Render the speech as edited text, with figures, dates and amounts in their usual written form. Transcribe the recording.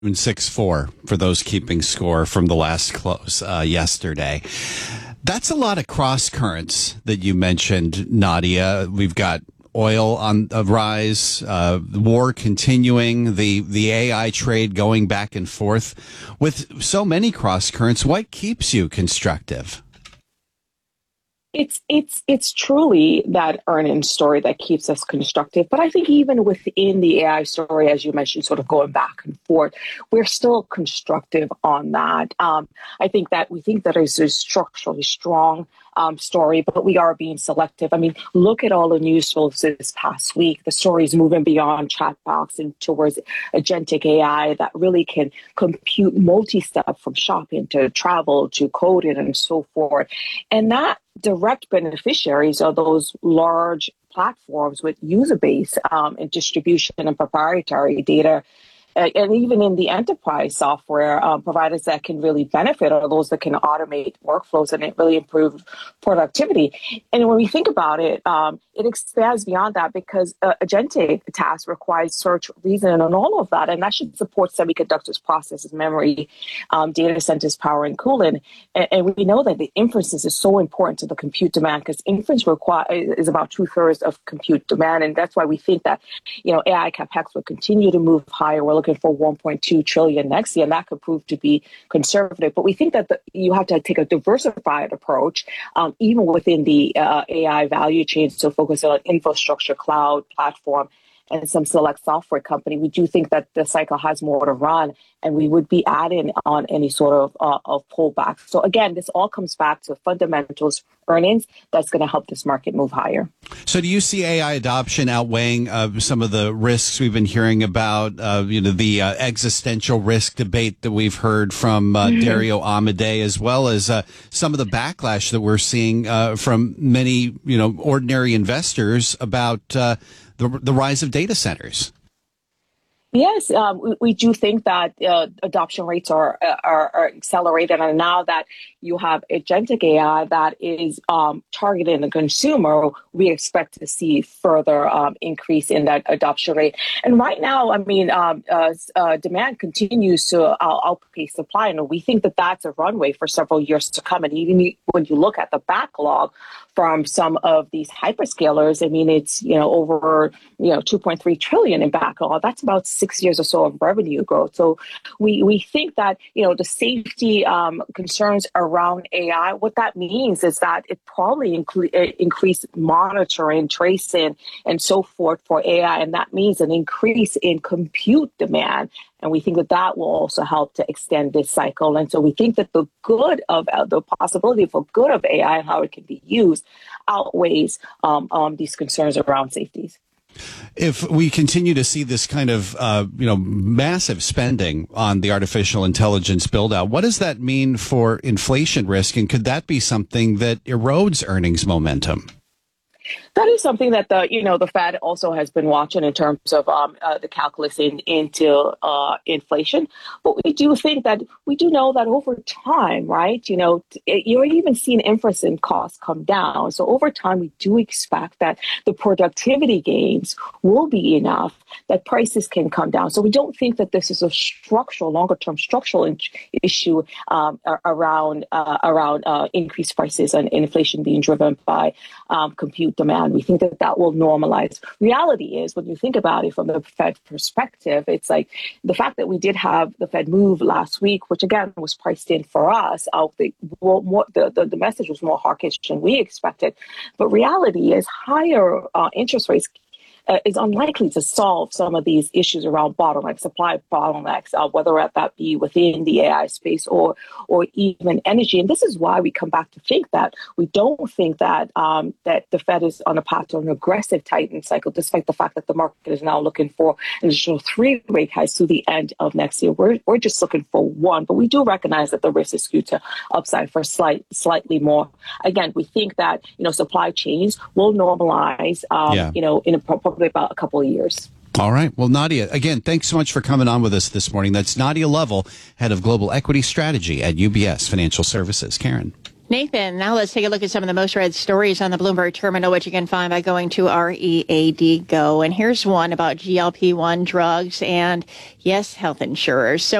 6.4 for those keeping score from the last close yesterday. That's a lot of cross currents that you mentioned, Nadia. We've got oil on the rise, the war continuing, the AI trade going back and forth. With so many cross currents, what keeps you constructive? It's truly that earnings story that keeps us constructive. But I think even within the AI story, as you mentioned, sort of going back and forth, we're still constructive on that. I think that we think that it's a structurally strong story, but we are being selective. I mean, look at all the news flows this past week. The story is moving beyond chatbots and towards agentic AI that really can compute multi-step from shopping to travel to coding and so forth. And that direct beneficiaries are those large platforms with user base and distribution and proprietary data. And even in the enterprise software, providers that can really benefit are those that can automate workflows and it really improve productivity. And when we think about it, it expands beyond that because agentic tasks requires search, reason, and all of that. And that should support semiconductors, processes, memory, data centers, power, and cooling. And we know that the inferences is so important to the compute demand because inference is about 2/3 of compute demand. And that's why we think that, AI CapEx will continue to move higher. We're looking for 1.2 trillion next year, and that could prove to be conservative. But we think that you have to take a diversified approach, even within the AI value chain, so focus on infrastructure, cloud, platform, and some select software company. We do think that the cycle has more to run, and we would be adding on any sort of pullback. So again, this all comes back to fundamentals, earnings, that's going to help this market move higher. So do you see AI adoption outweighing some of the risks we've been hearing about, the existential risk debate that we've heard from Dario Amodei, as well as some of the backlash that we're seeing from many, ordinary investors about the rise of data centers? Yes, we do think that adoption rates are accelerated, and now that you have agentic AI that is targeting the consumer, we expect to see further increase in that adoption rate. And right now, I mean, demand continues to outpace supply, and we think that that's a runway for several years to come. And even when you look at the backlog from some of these hyperscalers, I mean, it's over 2.3 trillion in backlog. That's about 6 years or so of revenue growth. So we think that the safety concerns around AI, what that means is that it probably increase monitoring, tracing, and so forth for AI, and that means an increase in compute demand. And we think that that will also help to extend this cycle. And so we think that the good of the possibility for good of AI and how it can be used outweighs these concerns around safeties. If we continue to see this kind of, massive spending on the artificial intelligence build out, what does that mean for inflation risk? And could that be something that erodes earnings momentum? That is something that the Fed also has been watching in terms of the calculus into inflation. But we do know that over time, right, you're even seeing inference costs come down. So over time, we do expect that the productivity gains will be enough that prices can come down. So we don't think that this is a longer term structural issue around increased prices and inflation being driven by compute demand. We think that that will normalize. Reality is, when you think about it from the Fed perspective, it's like the fact that we did have the Fed move last week, which again was priced in for us. The message was more hawkish than we expected. But reality is higher interest rates is unlikely to solve some of these issues around supply bottlenecks, whether that be within the AI space or even energy. And this is why we come back to think that we don't think that that the Fed is on a path to an aggressive tightening cycle, despite the fact that the market is now looking for an additional 3 rate hikes through the end of next year. We're just looking for one, but we do recognize that the risk is skewed to upside for slightly more. Again, we think that supply chains will normalize, in probably about a couple of years. All right. Well, Nadia, again, thanks so much for coming on with us this morning. That's Nadia Lovell, Head of Global Equity Strategy at UBS Financial Services. Karen. Nathan, now let's take a look at some of the most read stories on the Bloomberg Terminal, which you can find by going to READ Go. And here's one about GLP-1 drugs and, yes, health insurers. So